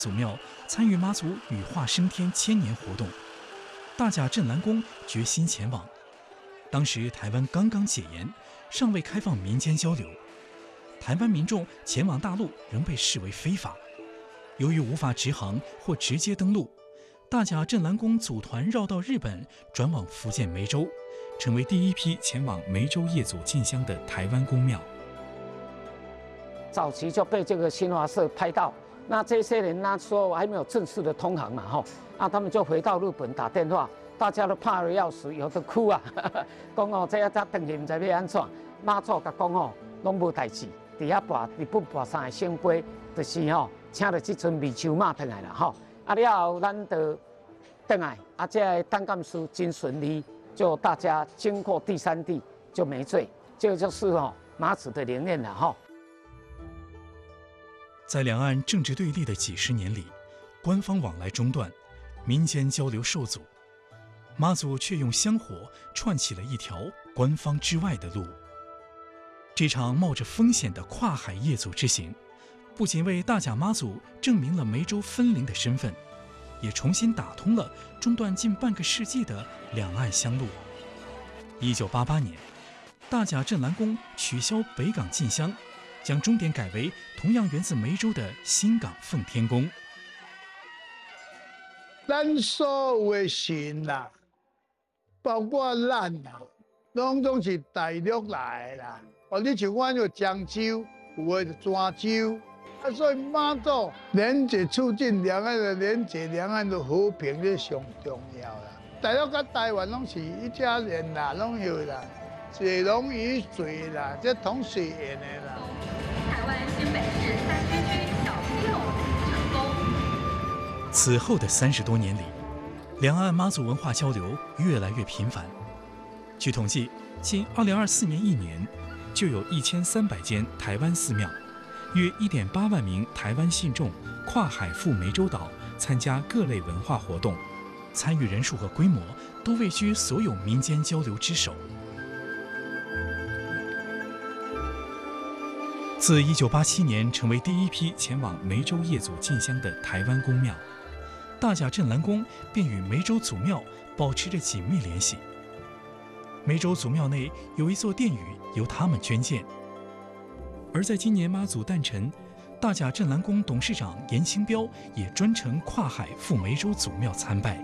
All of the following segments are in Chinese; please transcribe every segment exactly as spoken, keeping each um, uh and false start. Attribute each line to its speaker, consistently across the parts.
Speaker 1: 祖庙参与妈祖羽化升天千年活动，大甲镇澜宫决心前往。当时台湾刚刚解严，尚未开放民间交流，台湾民众前往大陆仍被视为非法。由于无法直航或直接登陆，大甲镇澜宫组团绕到日本，转往福建梅州，成为第一批前往梅州业祖进香的台湾宫庙。
Speaker 2: 早期就被这个新华社拍到，那这些人那时候还没有正式的通航嘛，哈，那他们就回到日本打电话，大家都怕得要死，有的哭啊，讲哦，这一只回去唔知要安怎，妈祖甲讲哦，拢无代志，伫遐跋日本跋山的圣杯，就是吼，请到这阵米秋马回来了吼，啊了后咱就回来，啊这单干事真顺利，就大家经过第三地就没罪，这就是哦妈祖的灵验了哈。
Speaker 1: 在两岸政治对立的几十年里，官方往来中断，民间交流受阻，妈祖却用香火串起了一条官方之外的路。这场冒着风险的跨海业祖之行，不仅为大甲妈祖证明了梅州分灵的身份，也重新打通了中断近半个世纪的两岸乡路。一九八八年，大甲镇澜宫取消北港进香，将终点改为同样源自梅州的新港奉天宫。
Speaker 3: 咱所有的神啦，包括咱啦，拢总是大陆来的啦。哦，你像我就漳州，有的就泉州，啊，所以妈祖连接促进两岸的连接，两岸的和平，这上重要啦。大陆跟台湾拢是一家人啦，拢有啦，水溶于水啦，这同水源的啦。
Speaker 4: 台湾新北市三区区小朋友成功。
Speaker 1: 此后的三十多年里，两岸妈祖文化交流越来越频繁。据统计，仅二零二四年一年，就有一千三百间台湾寺庙，约一点八万名台湾信众跨海赴湄洲岛参加各类文化活动，参与人数和规模都位居所有民间交流之首。自一九八七年成为第一批前往梅州业祖进香的台湾宫庙，大甲镇澜宫便与梅州祖庙保持着紧密联系。梅州祖庙内有一座殿宇由他们捐建，而在今年妈祖诞辰，大甲镇澜宫董事长严清标也专程跨海赴梅州祖庙参拜。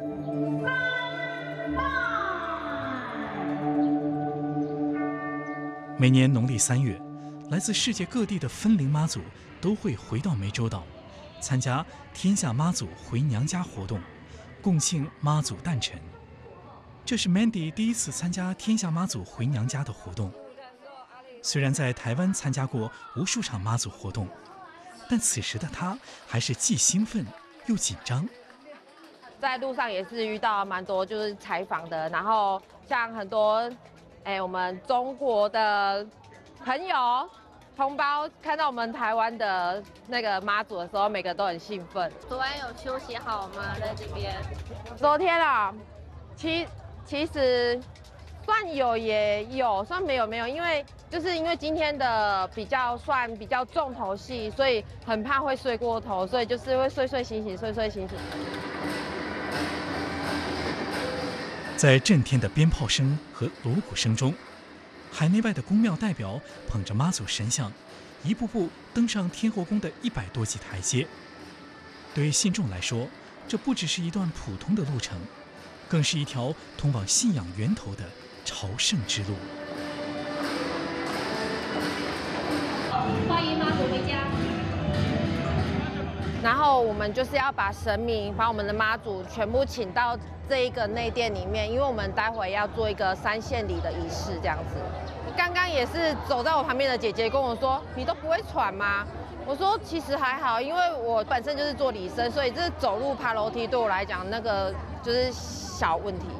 Speaker 1: 每年农历三月，来自世界各地的分灵妈祖都会回到湄洲岛，参加天下妈祖回娘家活动，共庆妈祖诞辰。这是 Mandy 第一次参加天下妈祖回娘家的活动。虽然在台湾参加过无数场妈祖活动，但此时的她还是既兴奋又紧张。
Speaker 5: 在路上也是遇到蛮多就是采访的，然后像很多哎我们中国的朋友同胞看到我们台湾的那个妈祖的时候，每个都很兴奋。
Speaker 4: 昨晚有休息好吗？在这边？
Speaker 5: 昨天啊，其其实算有也有，算没有没有，因为就是因为今天的比较算比较重头戏，所以很怕会睡过头，所以就是会睡睡醒醒，睡睡醒醒。
Speaker 1: 在震天的鞭炮声和锣鼓声中，海内外的宫庙代表捧着妈祖神像，一步步登上天后宫的一百多级台阶。对信众来说，这不只是一段普通的路程，更是一条通往信仰源头的朝圣之路。
Speaker 4: 欢迎妈祖回家。
Speaker 5: 然后我们就是要把神明，把我们的妈祖全部请到这一个内殿里面，因为我们待会要做一个三献礼的仪式，这样子。刚刚也是走在我旁边的姐姐跟我说：“你都不会喘吗？”我说：“其实还好，因为我本身就是做礼生，所以这走路爬楼梯对我来讲那个就是小问题。”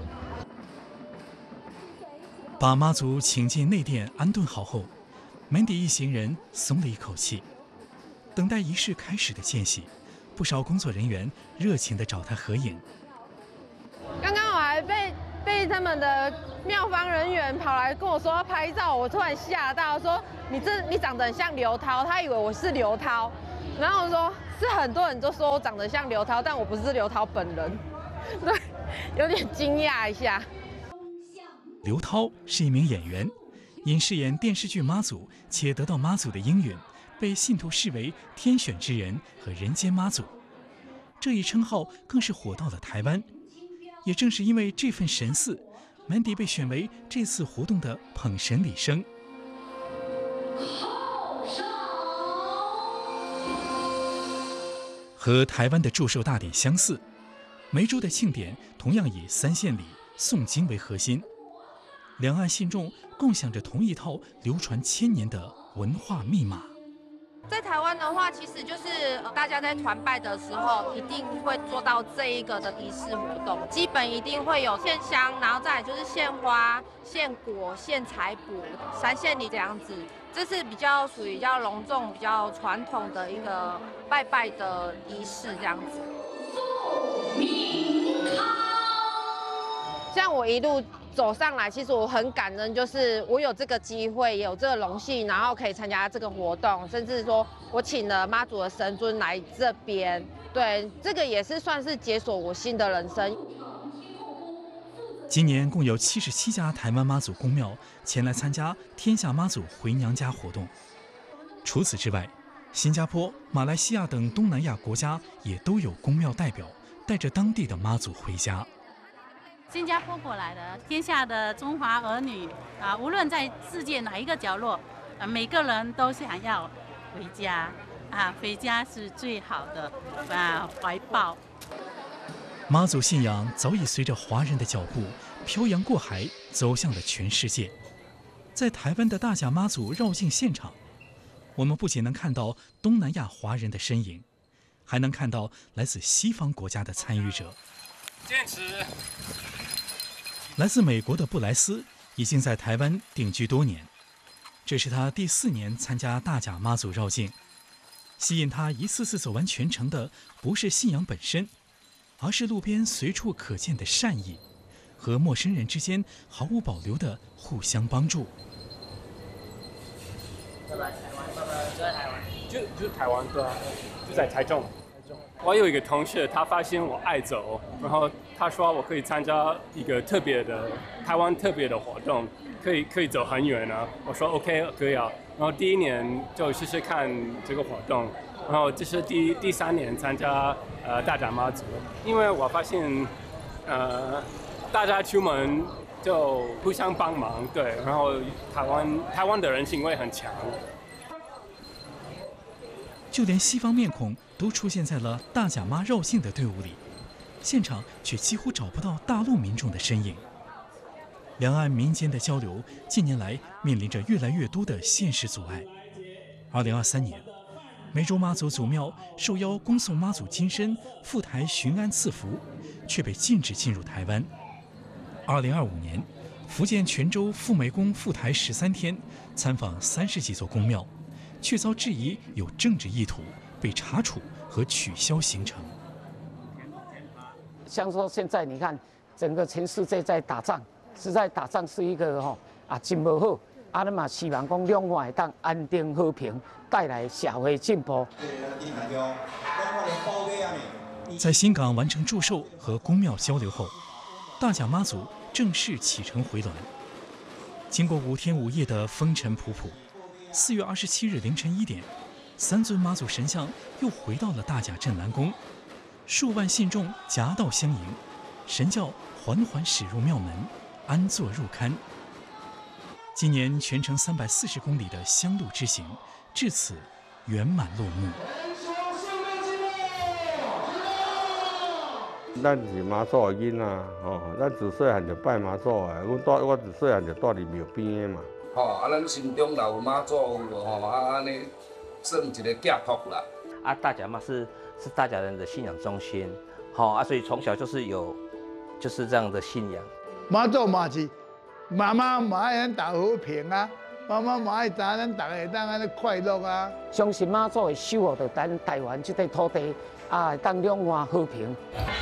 Speaker 1: 把妈祖请进内殿安顿好后，门底一行人松了一口气。等待仪式开始的间隙，不少工作人员热情地找他合影。
Speaker 5: 刚刚我还被被他们的庙方人员跑来跟我说要拍照，我突然吓到，说你这你长得很像刘涛，他以为我是刘涛， 然后我说是很多人都说我长得像刘涛，但我不是刘涛本人，对，有点惊讶一下。
Speaker 1: 刘涛是一名演员，因饰演电视剧妈祖且得到妈祖的应允，被信徒视为天选之人和人间妈祖。这一称号更是火到了台湾。也正是因为这份神似，Mandy 被选为这次活动的捧神礼生。和台湾的祝寿大典相似，梅州的庆典同样以三献礼、诵经为核心。两岸信众共享着同一套流传千年的文化密码。
Speaker 5: 在台湾的话，其实就是大家在团拜的时候，一定会做到这一个的仪式活动，基本一定会有献香，然后再来就是献花、献果、献财帛、三献礼这样子。这是比较属于比较隆重、比较传统的一个拜拜的仪式这样子。像我一路走上来，其实我很感恩，就是我有这个机会，也有这个荣幸，然后可以参加这个活动，甚至说我请了妈祖的神尊来这边，对，这个也是算是解锁我新的人生。
Speaker 1: 今年共有七十七家台湾妈祖公庙前来参加天下妈祖回娘家活动。除此之外，新加坡、马来西亚等东南亚国家也都有公庙代表带着当地的妈祖回家。
Speaker 6: 新加坡过来的天下的中华儿女啊，无论在世界哪一个角落，啊，每个人都想要回家啊，回家是最好的啊怀抱。
Speaker 1: 妈祖信仰早已随着华人的脚步漂洋过海，走向了全世界。在台湾的大甲妈祖绕境现场，我们不仅能看到东南亚华人的身影，还能看到来自西方国家的参与者。
Speaker 7: 坚持。
Speaker 1: 来自美国的布莱斯已经在台湾定居多年，这是他第四年参加大甲妈祖绕境。吸引他一次次走完全程的，不是信仰本身，而是路边随处可见的善意，和陌生人之间毫无保留的互相帮助。
Speaker 7: 拜拜，台湾，拜拜，就在台湾，就就是台湾，对啊，就在台中。我有一个同学，他发现我爱走，然后他说我可以参加一个特别的台湾特别的活动，可以可以走很远啊。我说 OK 可以啊。然后第一年就试试看这个活动，然后这是第第三年参加呃大甲妈祖，因为我发现呃大家出门就互相帮忙，对，然后台湾台湾的人情味很强。
Speaker 1: 就连西方面孔都出现在了大甲妈绕境的队伍里，现场却几乎找不到大陆民众的身影。两岸民间的交流近年来面临着越来越多的现实阻碍。二零二三年，梅州妈祖祖庙受邀恭送妈祖金身赴台巡安赐福，却被禁止进入台湾。二零二五年，福建泉州赴美宫赴台十三天，参访三十几座宫庙，却遭质疑有政治意图，被查处和取消行程。
Speaker 2: 像说现在你看，整个全世界在打仗，实在打仗是一个吼啊真不好，啊那嘛希望讲两岸会当安定和平，带来社会进步。
Speaker 1: 在新港完成祝寿和宫庙交流后，大甲妈祖正式启程回銮。经过五天五夜的风尘仆仆，四月二十七日凌晨一点，三尊妈祖神像又回到了大甲镇澜宫，数万信众夹道相迎，神轿缓缓驶入庙门，安坐入龛。今年全程三百四十公里的香路之行，至此圆满落幕。
Speaker 8: 咱是妈祖的囡仔，吼，咱自细汉就拜妈祖的，阮住我自细汉就住伫庙边的嘛。
Speaker 9: 吼，啊，咱心中若有妈祖，吼，啊，安尼算一个寄托啦。
Speaker 10: 啊，大甲妈是是大甲人的信仰中心，好啊，所以从小就是有就是这样的信仰。
Speaker 3: 妈祖嘛是，妈妈嘛爱咱大和平啊，妈妈嘛爱知咱大家会当安尼快乐啊。
Speaker 2: 相信妈祖会守护着咱台湾这块土地，啊，当两岸和平。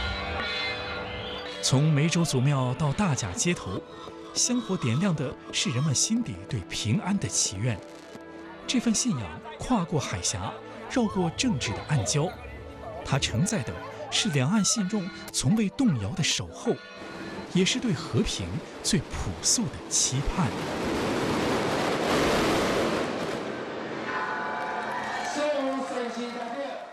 Speaker 1: 从梅州祖庙到大甲街头，香火点亮的是人们心底对平安的祈愿。这份信仰跨过海峡， 绕过政治的暗礁，它承载的是两岸信众从未动摇的守候，也是对和平最朴素的期盼。
Speaker 11: 谢谢三七大队。